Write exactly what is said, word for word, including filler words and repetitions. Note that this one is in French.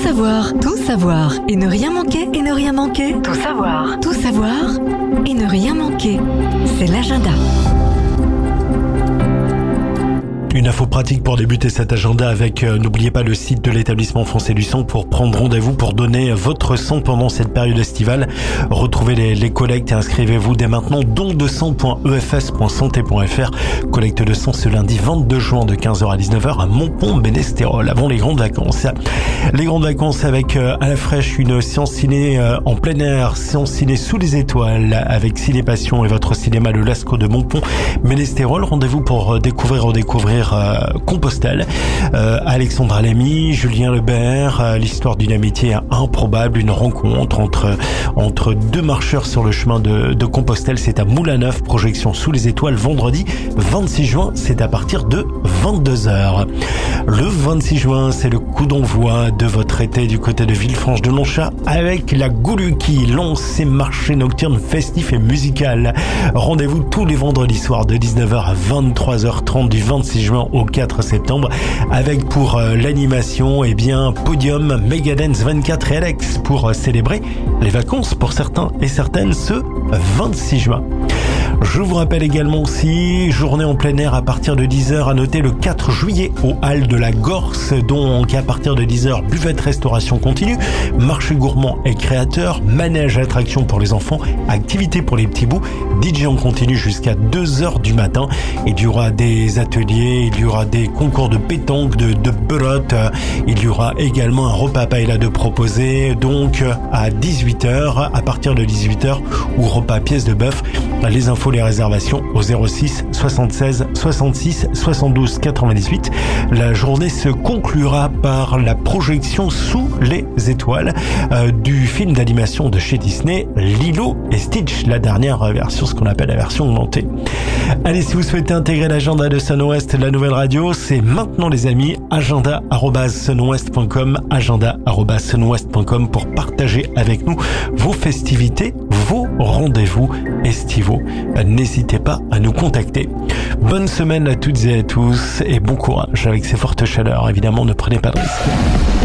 savoir, tout savoir et ne rien manquer, et ne rien manquer. Tout savoir, tout savoir et ne rien manquer. C'est l'agenda. Une info pratique pour débuter cet agenda avec, euh, n'oubliez pas le site de l'établissement français du sang pour prendre rendez-vous pour donner votre sang pendant cette période estivale. Retrouvez les, les collectes et inscrivez-vous dès maintenant don de sang point e f s point santé point f r. Collecte de sang ce lundi vingt-deux juin de quinze heures à dix-neuf heures à Montpont-Ménestérol avant les grandes vacances. Les grandes vacances avec euh, à la fraîche une séance ciné euh, en plein air, séance ciné sous les étoiles avec Ciné Passion et votre cinéma Le Lascaux de Montpont-Ménestérol. Rendez-vous pour euh, découvrir redécouvrir Euh, Compostelle, euh, Alexandra Lamy, Julien Lebert, euh, l'histoire d'une amitié improbable, une rencontre entre entre deux marcheurs sur le chemin de, de Compostelle. C'est à Moulin-Neuf, projection sous les étoiles vendredi vingt-six juin, c'est à partir de vingt-deux heures. Le vingt-six juin, c'est le coup d'envoi de votre été du côté de Villefranche-de-Longchamp avec la Goulue qui lance ses marchés nocturnes festifs et musicales. Rendez-vous tous les vendredis soirs de dix-neuf heures à vingt-trois heures trente du vingt-six juin au quatre septembre avec pour euh, l'animation eh bien Podium, Megadance vingt-quatre et Alex pour euh, célébrer les vacances pour certains et certaines ce vingt-six juin. Je vous rappelle également aussi, journée en plein air à partir de dix heures, à noter le quatre juillet au Halles de la Gorse, donc à partir de dix heures, buvette restauration continue, marché gourmand et créateur, manège à attraction pour les enfants, activités pour les petits bouts, D J en continu jusqu'à deux heures du matin. Il y aura des ateliers, il y aura des concours de pétanque, de, de belote, il y aura également un repas paella de proposer, donc à dix-huit heures, à partir de dix-huit heures, ou repas pièce de bœuf. Les infos, les réservations au zéro six soixante-seize soixante-six soixante-douze quatre-vingt-dix-huit. La journée se conclura par la projection sous les étoiles euh, du film d'animation de chez Disney, Lilo et Stitch, la dernière version, ce qu'on appelle la version augmentée. Allez, si vous souhaitez intégrer l'agenda de Sun West, la nouvelle radio, c'est maintenant les amis, agenda arobase sunwest point com, agenda arobase sunwest point com pour partager avec nous vos festivités, vos rendez-vous estivaux. N'hésitez pas à nous contacter. Bonne semaine à toutes et à tous et bon courage avec ces fortes chaleurs. Évidemment, ne prenez pas de risques.